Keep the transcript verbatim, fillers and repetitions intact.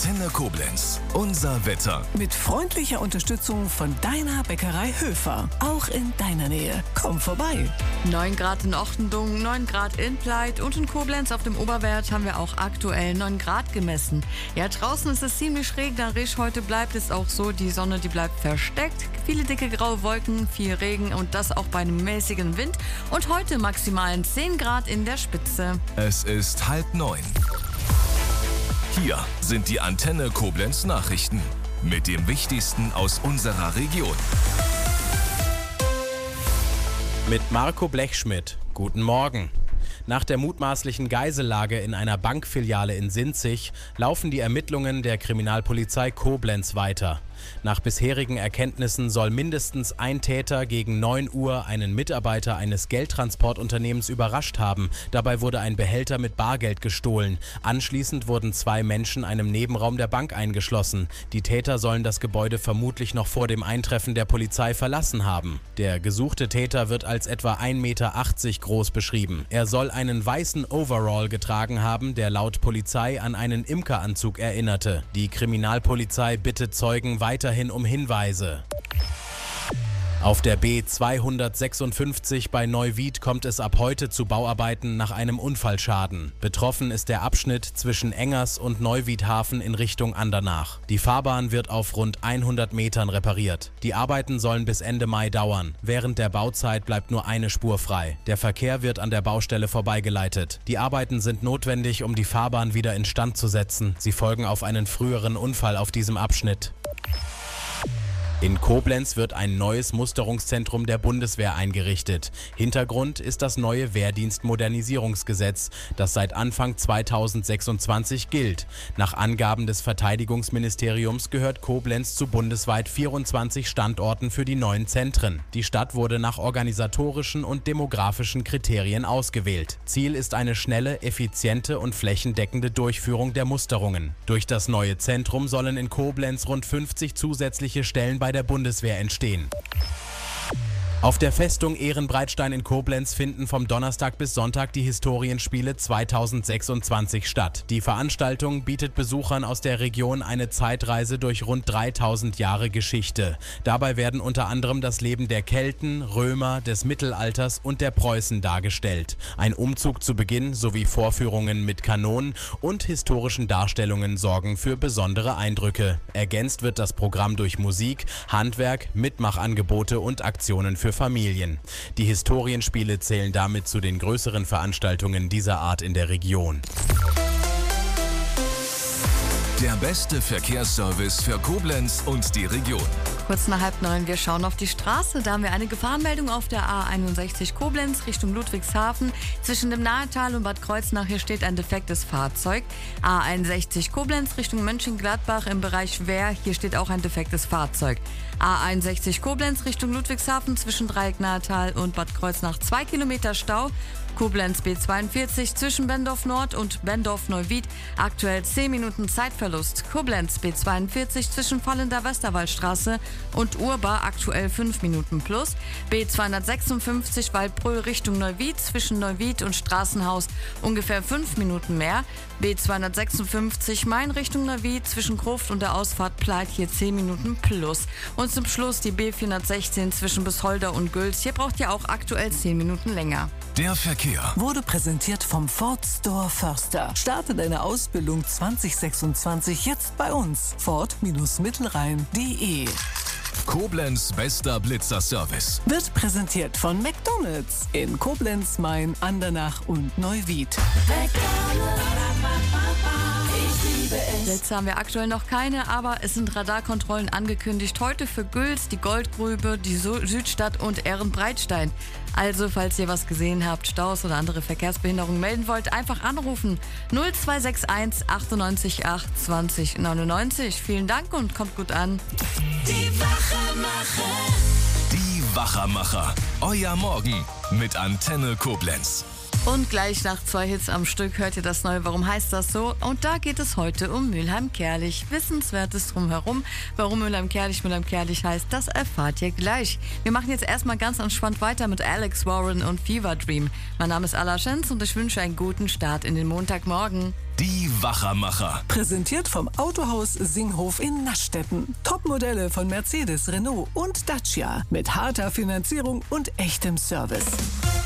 Antenne Koblenz. Unser Wetter. Mit freundlicher Unterstützung von deiner Bäckerei Höfer. Auch in deiner Nähe. Komm vorbei. neun Grad in Ochtendung, neun Grad in Pleit und in Koblenz auf dem Oberwert haben wir auch aktuell neun Grad gemessen. Ja, draußen ist es ziemlich regnerisch. Heute bleibt es auch so, die Sonne, die bleibt versteckt. Viele dicke graue Wolken, viel Regen und das auch bei einem mäßigen Wind. Und heute maximal zehn Grad in der Spitze. Es ist halb neun. Hier sind die Antenne Koblenz Nachrichten mit dem Wichtigsten aus unserer Region. Mit Marco Blechschmidt. Guten Morgen. Nach der mutmaßlichen Geisellage in einer Bankfiliale in Sinzig laufen die Ermittlungen der Kriminalpolizei Koblenz weiter. Nach bisherigen Erkenntnissen soll mindestens ein Täter gegen neun Uhr einen Mitarbeiter eines Geldtransportunternehmens überrascht haben. Dabei wurde ein Behälter mit Bargeld gestohlen. Anschließend wurden zwei Menschen einem Nebenraum der Bank eingeschlossen. Die Täter sollen das Gebäude vermutlich noch vor dem Eintreffen der Polizei verlassen haben. Der gesuchte Täter wird als etwa ein Meter achtzig groß beschrieben. Er soll einen weißen Overall getragen haben, der laut Polizei an einen Imkeranzug erinnerte. Die Kriminalpolizei bittet Zeugen weiterhin um Hinweise. Auf der B zweihundertsechsundfünfzig bei Neuwied kommt es ab heute zu Bauarbeiten nach einem Unfallschaden. Betroffen ist der Abschnitt zwischen Engers und Neuwiedhafen in Richtung Andernach. Die Fahrbahn wird auf rund hundert Metern repariert. Die Arbeiten sollen bis Ende Mai dauern. Während der Bauzeit bleibt nur eine Spur frei. Der Verkehr wird an der Baustelle vorbeigeleitet. Die Arbeiten sind notwendig, um die Fahrbahn wieder instand zu setzen. Sie folgen auf einen früheren Unfall auf diesem Abschnitt. In Koblenz wird ein neues Musterungszentrum der Bundeswehr eingerichtet. Hintergrund ist das neue Wehrdienstmodernisierungsgesetz, das seit Anfang zweitausendsechsundzwanzig gilt. Nach Angaben des Verteidigungsministeriums gehört Koblenz zu bundesweit vierundzwanzig Standorten für die neuen Zentren. Die Stadt wurde nach organisatorischen und demografischen Kriterien ausgewählt. Ziel ist eine schnelle, effiziente und flächendeckende Durchführung der Musterungen. Durch das neue Zentrum sollen in Koblenz rund fünfzig zusätzliche Stellen bei der Bundeswehr entstehen. Auf der Festung Ehrenbreitstein in Koblenz finden vom Donnerstag bis Sonntag die Historienspiele zweitausendsechsundzwanzig statt. Die Veranstaltung bietet Besuchern aus der Region eine Zeitreise durch rund dreitausend Jahre Geschichte. Dabei werden unter anderem das Leben der Kelten, Römer, des Mittelalters und der Preußen dargestellt. Ein Umzug zu Beginn sowie Vorführungen mit Kanonen und historischen Darstellungen sorgen für besondere Eindrücke. Ergänzt wird das Programm durch Musik, Handwerk, Mitmachangebote und Aktionen für Familien. Die Historienspiele zählen damit zu den größeren Veranstaltungen dieser Art in der Region. Der beste Verkehrsservice für Koblenz und die Region. Kurz nach halb neun, wir schauen auf die Straße. Da haben wir eine Gefahrenmeldung auf der A einundsechzig Koblenz Richtung Ludwigshafen. Zwischen dem Nahetal und Bad Kreuznach hier steht ein defektes Fahrzeug. A einundsechzig Koblenz Richtung Mönchengladbach im Bereich Wehr. Hier steht auch ein defektes Fahrzeug. A einundsechzig Koblenz Richtung Ludwigshafen zwischen Dreieck Nahetal und Bad Kreuznach zwei Kilometer Stau. Koblenz B zweiundvierzig zwischen Bendorf Nord und Bendorf Neuwied. Aktuell zehn Minuten Zeitverlust. Koblenz B zweiundvierzig zwischen Vollender Westerwaldstraße und Urba. Aktuell fünf Minuten plus. B zweihundertsechsundfünfzig Waldbröl Richtung Neuwied zwischen Neuwied und Straßenhaus ungefähr fünf Minuten mehr. B zweihundertsechsundfünfzig Main Richtung Neuwied zwischen Gruft und der Ausfahrt Pleit hier zehn Minuten plus. Und zum Schluss die B vierhundertsechzehn zwischen Bisholder und Güls. Hier braucht ihr auch aktuell zehn Minuten länger. Der Verkehr Wurde präsentiert vom Ford Store Förster. Starte deine Ausbildung zwanzig sechsundzwanzig jetzt bei uns. Ford Mittelrhein punkt de. Koblenz bester Blitzer-Service. Wird präsentiert von McDonald's in Koblenz, Main, Andernach und Neuwied. Blitze haben wir aktuell noch keine, aber es sind Radarkontrollen angekündigt. Heute für Güls, die Goldgrube, die Südstadt und Ehrenbreitstein. Also, falls ihr was gesehen habt, Staus oder andere Verkehrsbehinderungen melden wollt, einfach anrufen. null zwei sechs eins achtundneunzig acht zwanzig neunundneunzig. Vielen Dank und kommt gut an. Die Wachermacher. Die Wachermacher. Euer Morgen mit Antenne Koblenz. Und gleich nach zwei Hits am Stück hört ihr das neue Warum heißt das so? Und da geht es heute um Mülheim-Kärlich. Wissenswertes drumherum. Warum Mülheim-Kärlich Mülheim-Kärlich heißt, das erfahrt ihr gleich. Wir machen jetzt erstmal ganz entspannt weiter mit Alex Warren und Fever Dream. Mein Name ist Ala Schenz und ich wünsche einen guten Start in den Montagmorgen. Die Wachermacher. Präsentiert vom Autohaus Singhof in Naschstetten. Topmodelle von Mercedes, Renault und Dacia. Mit harter Finanzierung und echtem Service.